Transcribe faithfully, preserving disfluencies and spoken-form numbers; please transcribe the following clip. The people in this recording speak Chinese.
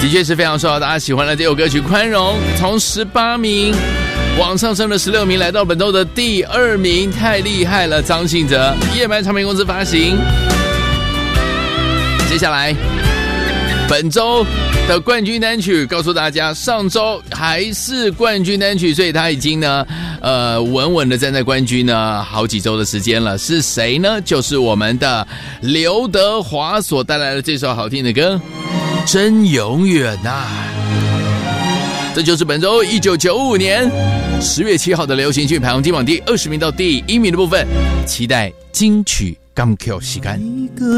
的确是非常受到大家喜欢的这首歌曲《宽容》，从十八名往上升了十六名，来到本周的第二名，太厉害了！张信哲，夜漫唱片公司发行。接下来本周的冠军单曲，告诉大家，上周还是冠军单曲，所以他已经呢，呃，稳稳的站在冠军呢好几周的时间了。是谁呢？就是我们的刘德华所带来的这首好听的歌《真永远》呐。这就是本周一九九五年十月七号的流行曲排行金榜第二十名到第一名的部分，期待金曲金曲时间。